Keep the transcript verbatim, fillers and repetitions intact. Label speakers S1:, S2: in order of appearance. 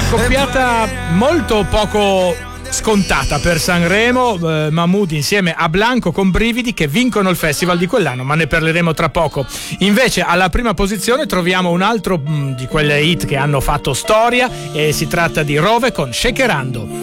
S1: accoppiata molto poco scontata per Sanremo, eh, Mahmood insieme a Blanco con Brividi, che vincono il festival di quell'anno, ma ne parleremo tra poco. Invece alla prima posizione troviamo un altro mh, di quelle hit che hanno fatto storia, e si tratta di Rove con Shakerando.